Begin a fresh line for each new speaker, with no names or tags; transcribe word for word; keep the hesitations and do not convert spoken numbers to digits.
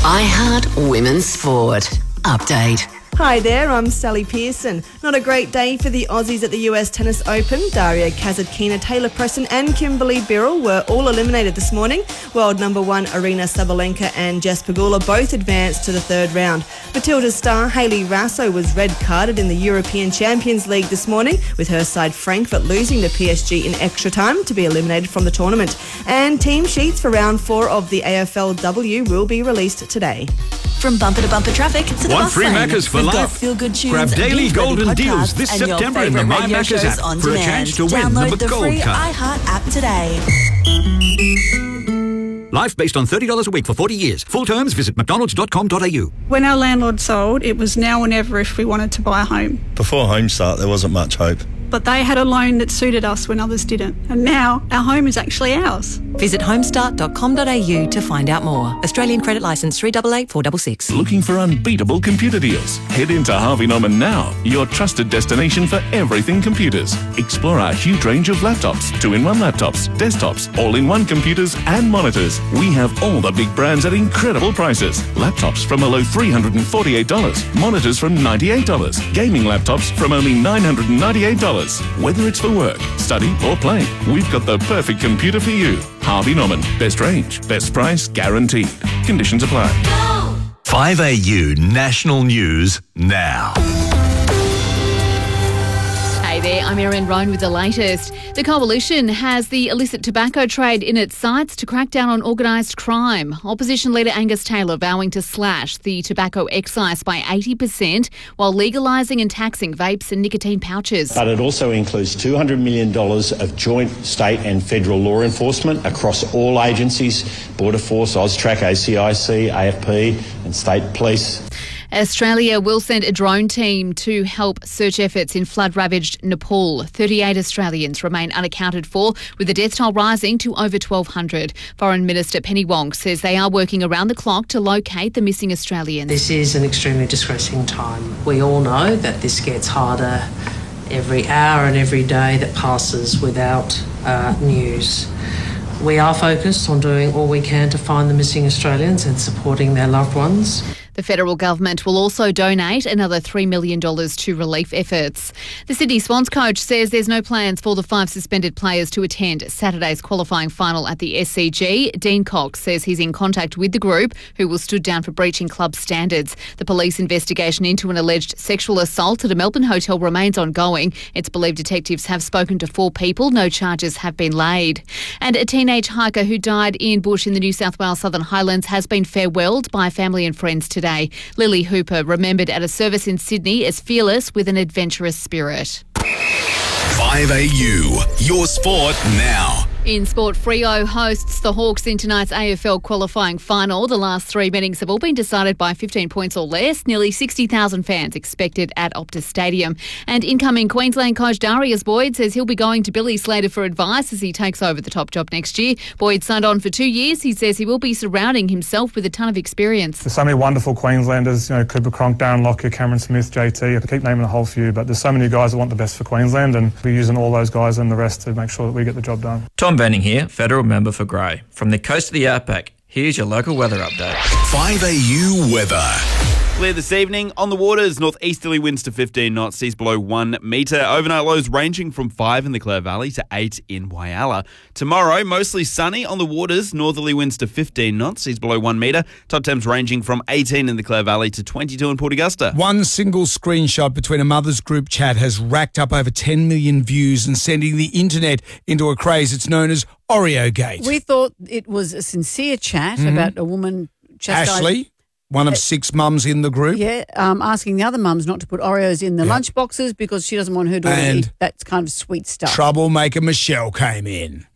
iHeart Women's Sport. Update.
Hi there, I'm Sally Pearson. Not a great day for the Aussies at the U S Tennis Open. Daria Kasatkina, Taylor Preston and Kimberly Birrell were all eliminated this morning. World number one Arina Sabalenka and Jess Pegula both advanced to the third round. Matilda's star Hayley Raso was red-carded in the European Champions League this morning, with her side Frankfurt losing to P S G in extra time to be eliminated from the tournament. And team sheets for round four of the A F L W will be released today.
From bumper to bumper traffic to the
Want
bus
free
lane.
Maccas for
We've
life?
got feel good tunes,
Grab daily
binge-worthy
golden deals
podcasts
this
and your
September in the
favourite
My
radio
Maccas
shows
app
on
for a
demand.
chance to win
Download
the
the
Gold
free
Card.
iHeart app today.
Life based on thirty dollars a week for forty years. Full terms, visit mcdonalds dot com dot a u.
When our landlord sold, it was now or never if we wanted to buy a home.
Before Home Start, there wasn't much hope.
But they had a loan that suited us when others didn't. And now our home is actually ours.
Visit homestart dot com dot a u to find out more. Australian credit licence three eight eight four six six.
Looking for unbeatable computer deals? Head into Harvey Norman now, your trusted destination for everything computers. Explore our huge range of laptops, two-in-one laptops, desktops, all-in-one computers and monitors. We have all the big brands at incredible prices. Laptops from a low three hundred forty-eight dollars, monitors from ninety-eight dollars, gaming laptops from only nine hundred ninety-eight dollars. Whether it's for work, study or play, we've got the perfect computer for you. Harvey Norman. Best range, best price, guaranteed. Conditions apply.
five A U National News now.
Hey there, I'm Erin Roan with the latest. The Coalition has the illicit tobacco trade in its sights to crack down on organised crime. Opposition leader Angus Taylor vowing to slash the tobacco excise by eighty percent while legalising and taxing vapes and nicotine pouches.
But it also includes two hundred million dollars of joint state and federal law enforcement across all agencies, Border Force, AUSTRAC, A C I C, A F P and state police.
Australia will send a drone team to help search efforts in flood-ravaged Nepal. thirty-eight Australians remain unaccounted for, with the death toll rising to over twelve hundred. Foreign Minister Penny Wong says they are working around the clock to locate the missing Australians.
This is an extremely distressing time. We all know that this gets harder every hour and every day that passes without uh, news. We are focused on doing all we can to find the missing Australians and supporting their loved ones.
The federal government will also donate another three million dollars to relief efforts. The Sydney Swans coach says there's no plans for the five suspended players to attend Saturday's qualifying final at the S C G. Dean Cox says he's in contact with the group, who was stood down for breaching club standards. The police investigation into an alleged sexual assault at a Melbourne hotel remains ongoing. It's believed detectives have spoken to four people. No charges have been laid. And a teenage hiker who died in bush in the New South Wales Southern Highlands has been farewelled by family and friends today. Today. Lily Hooper remembered at a service in Sydney as fearless with an adventurous spirit.
five A U, your sport now.
In sport, Freo hosts the Hawks in tonight's A F L qualifying final. The last three meetings have all been decided by fifteen points or less. Nearly sixty thousand fans expected at Optus Stadium. And incoming Queensland coach Darius Boyd says he'll be going to Billy Slater for advice as he takes over the top job next year. Boyd signed on for two years. He says he will be surrounding himself with a ton of experience.
There's so many wonderful Queenslanders, you know, Cooper Cronk, Darren Lockyer, Cameron Smith, J T. I could keep naming a whole few, but there's so many guys that want the best for Queensland, and we're using all those guys and the rest to make sure that we get the job done.
Tom Benning here, federal member for Grey. From the coast to the outback, here's your local weather update.
five A U weather.
Clear this evening on the waters. Northeasterly winds to fifteen knots, seas below one metre. Overnight lows ranging from five in the Clare Valley to eight in Whyalla. Tomorrow, mostly sunny on the waters. Northerly winds to fifteen knots, seas below one metre. Top temps ranging from eighteen in the Clare Valley to twenty-two in Port Augusta.
One single screenshot between a mother's group chat has racked up over ten million views and sending the internet into a craze. It's known as Oreo Gate.
We thought it was a sincere chat mm-hmm. about a woman chastising...
Ashley, one of six mums in the group.
Yeah, um, asking the other mums not to put Oreos in the yep. lunch boxes because she doesn't want her daughter to eat that kind of sweet stuff.
Troublemaker Michelle came in.